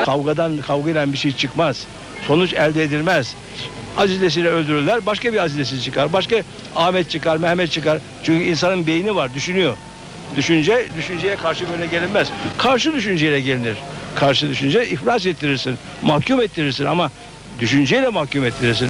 kavgayla bir şey çıkmaz. Sonuç elde edilmez. Azizlesiyle öldürürler, başka bir azizlesi çıkar. Başka Ahmet çıkar, Mehmet çıkar. Çünkü insanın beyni var, düşünüyor. Düşünceye karşı böyle gelinmez. Karşı düşünceyle gelinir. Karşı düşünce iflas ettirirsin, mahkum ettirirsin ama düşünceyle mahkum ettirirsin.